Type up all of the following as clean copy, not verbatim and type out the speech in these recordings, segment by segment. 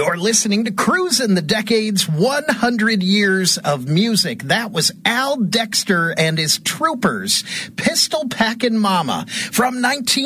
You're listening to Cruisin' the Decades, 100 Years of Music. That was Al Dexter and his Troopers, Pistol Packin' Mama, from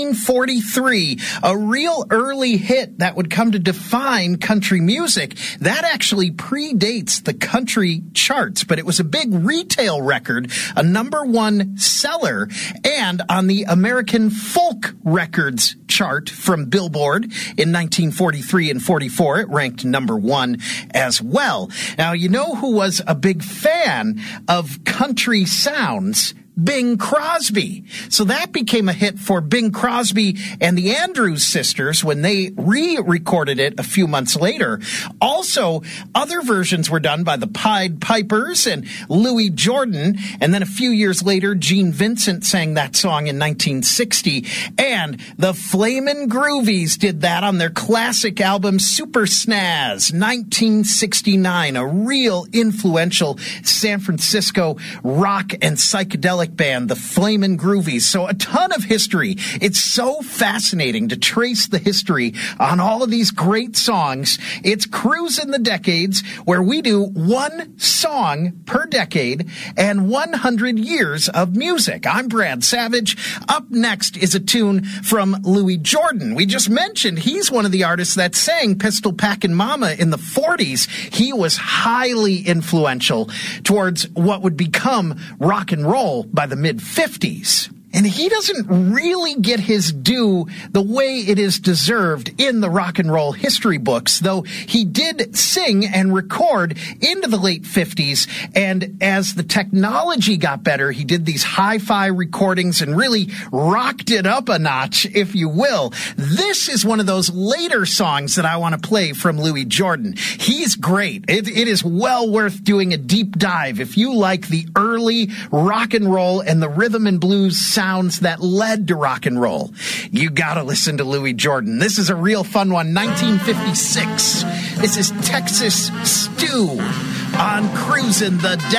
1943, a real early hit that would come to define country music. That actually predates the country charts, but it was a big retail record, a #1 seller, and on the American Folk Records chart from Billboard in 1943 and 44, it ranked #1 as well. Now, you know who was a big fan of country sounds? Bing Crosby. So that became a hit for Bing Crosby and the Andrews Sisters when they re-recorded it a few months later. Also, other versions were done by the Pied Pipers and Louis Jordan, and then a few years later, Gene Vincent sang that song in 1960, and the Flamin' Groovies did that on their classic album Super Snaz, 1969, a real influential San Francisco rock and psychedelic band, the Flamin' Groovies. So a ton of history. It's so fascinating to trace the history on all of these great songs. It's Cruisin' the Decades, where we do one song per decade and 100 years of music. I'm Brad Savage. Up next is a tune from Louis Jordan. We just mentioned he's one of the artists that sang Pistol Packin' Mama in the 40s. He was highly influential towards what would become rock and roll by the mid-50s. And he doesn't really get his due the way it is deserved in the rock and roll history books, though he did sing and record into the late 50s. And as the technology got better, he did these hi-fi recordings and really rocked it up a notch, if you will. This is one of those later songs that I want to play from Louis Jordan. He's great. It is well worth doing a deep dive if you like the early rock and roll and the rhythm and blues sounds that led to rock and roll. You gotta listen to Louis Jordan. This is a real fun one, 1956. This is Texas Stew on Cruisin' the Decades.